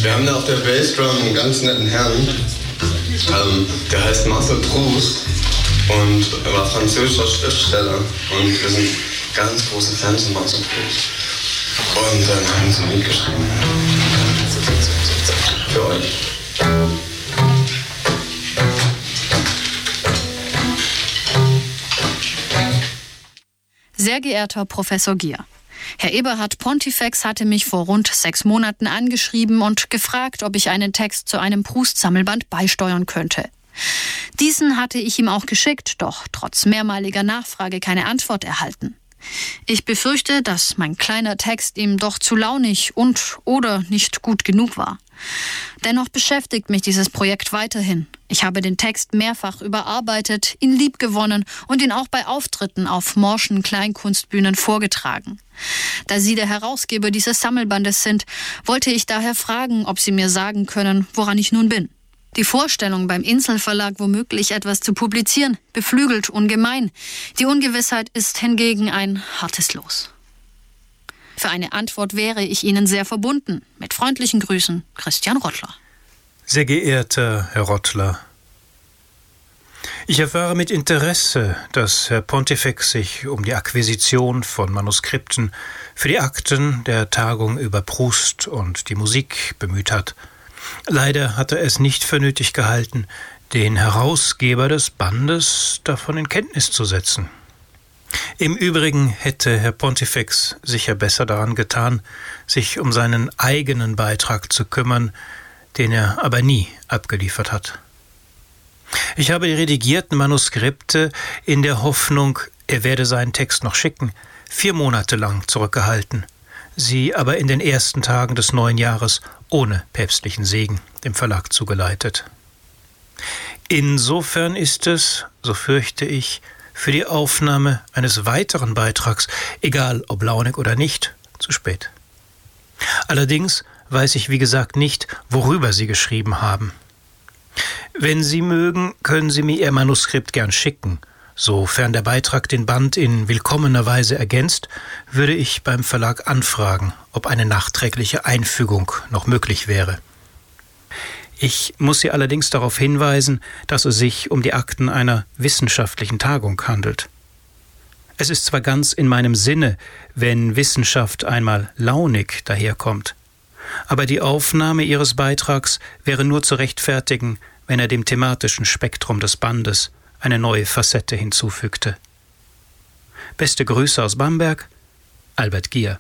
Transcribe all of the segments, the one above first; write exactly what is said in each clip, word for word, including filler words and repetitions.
Wir haben da auf der Bassdrum einen ganz netten Herrn, ähm, der heißt Marcel Proust und er war französischer Schriftsteller und wir sind ganz große Fans von Marcel Proust. Und dann haben sie ein Lied geschrieben. Für euch. Sehr geehrter Professor Gier, Herr Eberhard Pontifex hatte mich vor rund sechs Monaten angeschrieben und gefragt, ob ich einen Text zu einem Proust-Sammelband beisteuern könnte. Diesen hatte ich ihm auch geschickt, doch trotz mehrmaliger Nachfrage keine Antwort erhalten. Ich befürchte, dass mein kleiner Text ihm doch zu launig und oder nicht gut genug war. Dennoch beschäftigt mich dieses Projekt weiterhin. Ich habe den Text mehrfach überarbeitet, ihn liebgewonnen und ihn auch bei Auftritten auf morschen Kleinkunstbühnen vorgetragen. Da Sie der Herausgeber dieses Sammelbandes sind, wollte ich daher fragen, ob Sie mir sagen können, woran ich nun bin. Die Vorstellung, beim Inselverlag womöglich etwas zu publizieren, beflügelt ungemein. Die Ungewissheit ist hingegen ein hartes Los. Für eine Antwort wäre ich Ihnen sehr verbunden. Mit freundlichen Grüßen, Christian Rottler. Sehr geehrter Herr Rottler, ich erfahre mit Interesse, dass Herr Pontifex sich um die Akquisition von Manuskripten für die Akten der Tagung über Proust und die Musik bemüht hat. Leider hat er es nicht für nötig gehalten, den Herausgeber des Bandes davon in Kenntnis zu setzen. Im Übrigen hätte Herr Pontifex sicher besser daran getan, sich um seinen eigenen Beitrag zu kümmern, den er aber nie abgeliefert hat. Ich habe die redigierten Manuskripte in der Hoffnung, er werde seinen Text noch schicken, vier Monate lang zurückgehalten, sie aber in den ersten Tagen des neuen Jahres ohne päpstlichen Segen dem Verlag zugeleitet. Insofern ist es, so fürchte ich, für die Aufnahme eines weiteren Beitrags, egal ob launig oder nicht, zu spät. Allerdings weiß ich, wie gesagt, nicht, worüber Sie geschrieben haben. Wenn Sie mögen, können Sie mir Ihr Manuskript gern schicken. Sofern der Beitrag den Band in willkommener Weise ergänzt, würde ich beim Verlag anfragen, ob eine nachträgliche Einfügung noch möglich wäre. Ich muss Sie allerdings darauf hinweisen, dass es sich um die Akten einer wissenschaftlichen Tagung handelt. Es ist zwar ganz in meinem Sinne, wenn Wissenschaft einmal launig daherkommt, aber die Aufnahme Ihres Beitrags wäre nur zu rechtfertigen, wenn er dem thematischen Spektrum des Bandes eine neue Facette hinzufügte. Beste Grüße aus Bamberg, Albert Gier.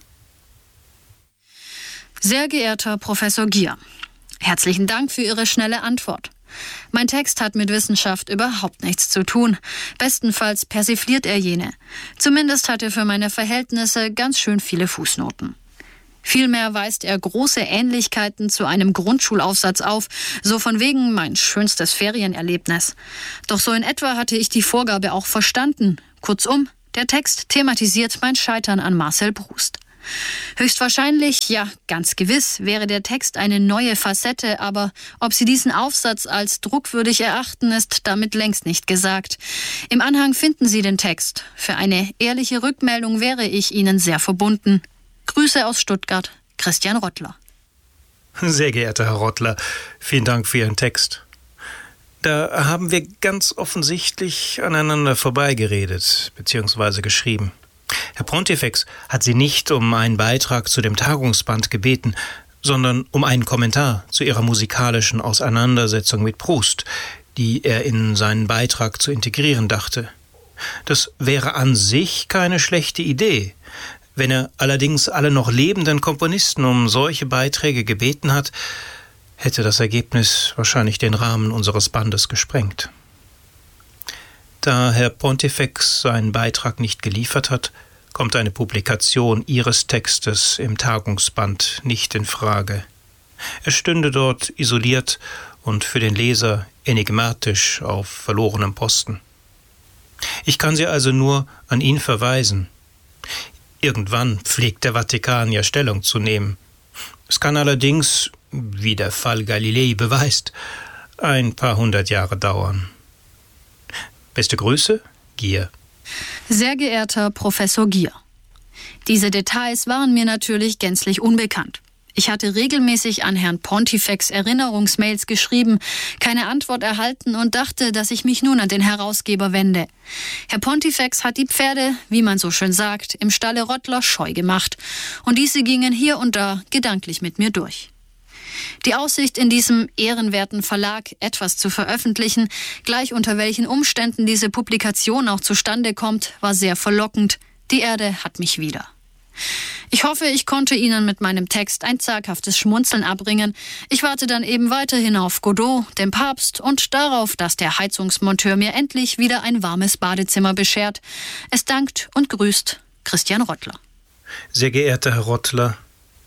Sehr geehrter Professor Gier, herzlichen Dank für Ihre schnelle Antwort. Mein Text hat mit Wissenschaft überhaupt nichts zu tun. Bestenfalls persifliert er jene. Zumindest hat er für meine Verhältnisse ganz schön viele Fußnoten. Vielmehr weist er große Ähnlichkeiten zu einem Grundschulaufsatz auf, so von wegen mein schönstes Ferienerlebnis. Doch so in etwa hatte ich die Vorgabe auch verstanden. Kurzum, der Text thematisiert mein Scheitern an Marcel Proust. Höchstwahrscheinlich, ja ganz gewiss, wäre der Text eine neue Facette, aber ob Sie diesen Aufsatz als druckwürdig erachten, ist damit längst nicht gesagt. Im Anhang finden Sie den Text. Für eine ehrliche Rückmeldung wäre ich Ihnen sehr verbunden. Grüße aus Stuttgart, Christian Rottler. Sehr geehrter Herr Rottler, vielen Dank für Ihren Text. Da haben wir ganz offensichtlich aneinander vorbeigeredet bzw. geschrieben. Herr Pontifex hat Sie nicht um einen Beitrag zu dem Tagungsband gebeten, sondern um einen Kommentar zu Ihrer musikalischen Auseinandersetzung mit Proust, die er in seinen Beitrag zu integrieren dachte. Das wäre an sich keine schlechte Idee. Wenn er allerdings alle noch lebenden Komponisten um solche Beiträge gebeten hat, hätte das Ergebnis wahrscheinlich den Rahmen unseres Bandes gesprengt. Da Herr Pontifex seinen Beitrag nicht geliefert hat, kommt eine Publikation Ihres Textes im Tagungsband nicht in Frage. Er stünde dort isoliert und für den Leser enigmatisch auf verlorenem Posten. Ich kann Sie also nur an ihn verweisen. Irgendwann pflegt der Vatikan ja Stellung zu nehmen. Es kann allerdings, wie der Fall Galilei beweist, ein paar hundert Jahre dauern. Beste Grüße, Gier. Sehr geehrter Professor Gier, diese Details waren mir natürlich gänzlich unbekannt. Ich hatte regelmäßig an Herrn Pontifex Erinnerungsmails geschrieben, keine Antwort erhalten und dachte, dass ich mich nun an den Herausgeber wende. Herr Pontifex hat die Pferde, wie man so schön sagt, im Stalle Rottler scheu gemacht und diese gingen hier und da gedanklich mit mir durch. Die Aussicht, in diesem ehrenwerten Verlag etwas zu veröffentlichen, gleich unter welchen Umständen diese Publikation auch zustande kommt, war sehr verlockend. Die Erde hat mich wieder. Ich hoffe, ich konnte Ihnen mit meinem Text ein zaghaftes Schmunzeln abbringen. Ich warte dann eben weiterhin auf Godot, den Papst und darauf, dass der Heizungsmonteur mir endlich wieder ein warmes Badezimmer beschert. Es dankt und grüßt Christian Rottler. Sehr geehrter Herr Rottler,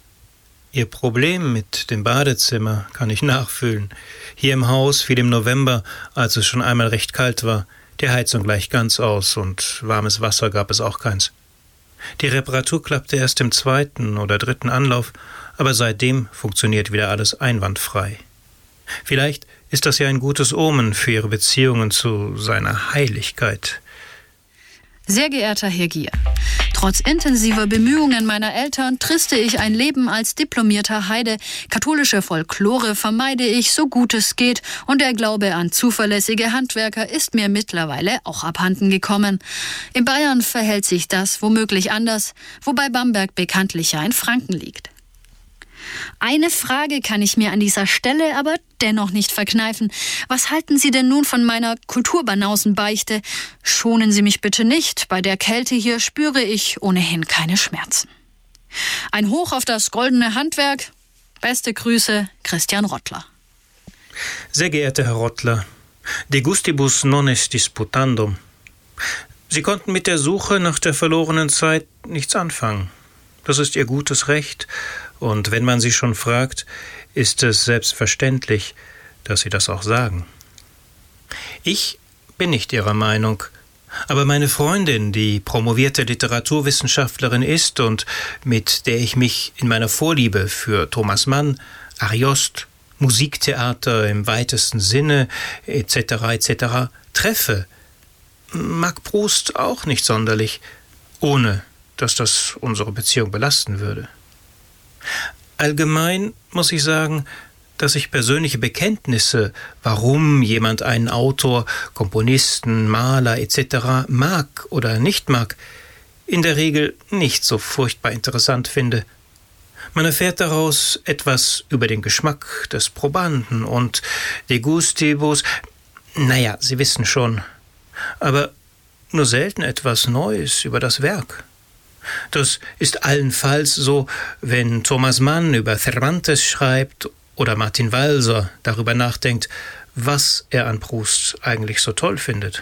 Ihr Problem mit dem Badezimmer kann ich nachfühlen. Hier im Haus fiel im November, als es schon einmal recht kalt war, die Heizung gleich ganz aus und warmes Wasser gab es auch keins. Die Reparatur klappte erst im zweiten oder dritten Anlauf, aber seitdem funktioniert wieder alles einwandfrei. Vielleicht ist das ja ein gutes Omen für Ihre Beziehungen zu seiner Heiligkeit. Sehr geehrter Herr Gier, trotz intensiver Bemühungen meiner Eltern triste ich ein Leben als diplomierter Heide. Katholische Folklore vermeide ich, so gut es geht, und der Glaube an zuverlässige Handwerker ist mir mittlerweile auch abhanden gekommen. In Bayern verhält sich das womöglich anders, wobei Bamberg bekanntlich ja in Franken liegt. Eine Frage kann ich mir an dieser Stelle aber dennoch nicht verkneifen. Was halten Sie denn nun von meiner Kulturbanausenbeichte? Schonen Sie mich bitte nicht. Bei der Kälte hier spüre ich ohnehin keine Schmerzen. Ein Hoch auf das goldene Handwerk. Beste Grüße, Christian Rottler. Sehr geehrter Herr Rottler, de gustibus non est disputandum. Sie konnten mit der Suche nach der verlorenen Zeit nichts anfangen. Das ist Ihr gutes Recht. Und wenn man Sie schon fragt, ist es selbstverständlich, dass Sie das auch sagen. Ich bin nicht Ihrer Meinung, aber meine Freundin, die promovierte Literaturwissenschaftlerin ist und mit der ich mich in meiner Vorliebe für Thomas Mann, Ariost, Musiktheater im weitesten Sinne et cetera et cetera treffe, mag Proust auch nicht sonderlich, ohne dass das unsere Beziehung belasten würde. Allgemein muss ich sagen, dass ich persönliche Bekenntnisse, warum jemand einen Autor, Komponisten, Maler et cetera mag oder nicht mag, in der Regel nicht so furchtbar interessant finde. Man erfährt daraus etwas über den Geschmack des Probanden und de gustibus, naja, Sie wissen schon, aber nur selten etwas Neues über das Werk. Das ist allenfalls so, wenn Thomas Mann über Cervantes schreibt oder Martin Walser darüber nachdenkt, was er an Proust eigentlich so toll findet.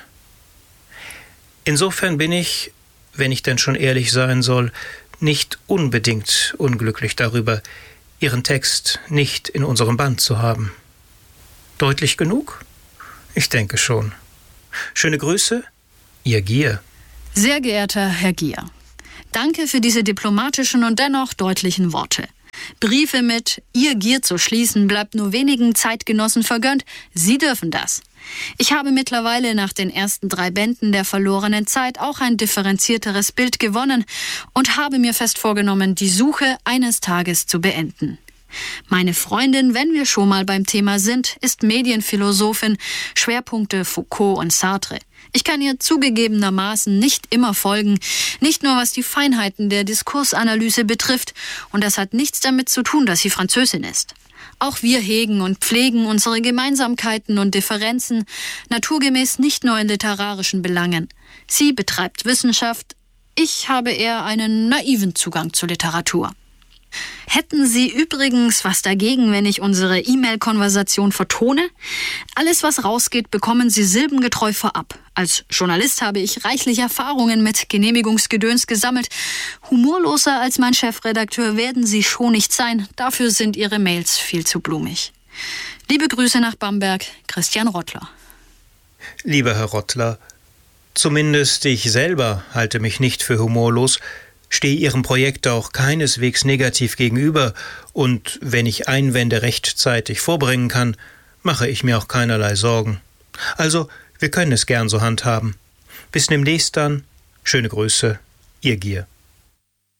Insofern bin ich, wenn ich denn schon ehrlich sein soll, nicht unbedingt unglücklich darüber, Ihren Text nicht in unserem Band zu haben. Deutlich genug? Ich denke schon. Schöne Grüße, Ihr Gier. Sehr geehrter Herr Gier, danke für diese diplomatischen und dennoch deutlichen Worte. Briefe mit Ihr Gier zu schließen bleibt nur wenigen Zeitgenossen vergönnt. Sie dürfen das. Ich habe mittlerweile nach den ersten drei Bänden der verlorenen Zeit auch ein differenzierteres Bild gewonnen und habe mir fest vorgenommen, die Suche eines Tages zu beenden. Meine Freundin, wenn wir schon mal beim Thema sind, ist Medienphilosophin, Schwerpunkte Foucault und Sartre. Ich kann ihr zugegebenermaßen nicht immer folgen, nicht nur was die Feinheiten der Diskursanalyse betrifft, und das hat nichts damit zu tun, dass sie Französin ist. Auch wir hegen und pflegen unsere Gemeinsamkeiten und Differenzen, naturgemäß nicht nur in literarischen Belangen. Sie betreibt Wissenschaft, ich habe eher einen naiven Zugang zur Literatur. Hätten Sie übrigens was dagegen, wenn ich unsere E-Mail-Konversation vertone? Alles, was rausgeht, bekommen Sie silbengetreu vorab. Als Journalist habe ich reichlich Erfahrungen mit Genehmigungsgedöns gesammelt. Humorloser als mein Chefredakteur werden Sie schon nicht sein. Dafür sind Ihre Mails viel zu blumig. Liebe Grüße nach Bamberg, Christian Rottler. Lieber Herr Rottler, zumindest ich selber halte mich nicht für humorlos, stehe Ihrem Projekt auch keineswegs negativ gegenüber, und wenn ich Einwände rechtzeitig vorbringen kann, mache ich mir auch keinerlei Sorgen. Also, wir können es gern so handhaben. Bis demnächst dann. Schöne Grüße, Ihr Gier.